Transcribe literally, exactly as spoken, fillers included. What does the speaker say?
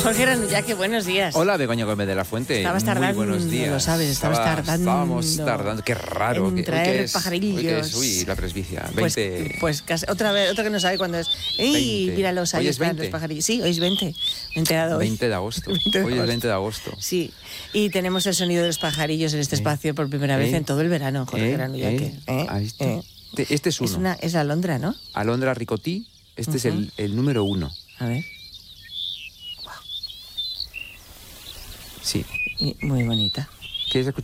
Jorge Granullaque, buenos días. Hola, Begoña Gómez de la Fuente. Estabas Muy tardando, buenos días. lo sabes, estabas Estaba- tardando. Estábamos tardando. Qué raro. en que- traer hoy que es, pajarillos. Hoy que es, uy, la presbicia. Pues, veinte. pues casi, otra vez, otra que no sabe cuándo es. ¡Ey! veinte. Míralos, ahí Hoy es están veinte. los pajarillos. Sí, hoy es veinte. Me he enterado hoy. veinte de agosto. veinte de Hoy es agosto. veinte de agosto. Sí, y tenemos el sonido de los pajarillos en este Eh, espacio por primera vez eh, en todo el verano, Jorge eh, Granullaque. eh, ¿Eh? ¿has visto? ¿Eh? Te- Este es uno. Es, una, es la alondra, ¿no? Alondra ricotí. Este es Ujú. el, el número uno. A ver. Sí. Y muy bonita. ¿Quieres escuchar?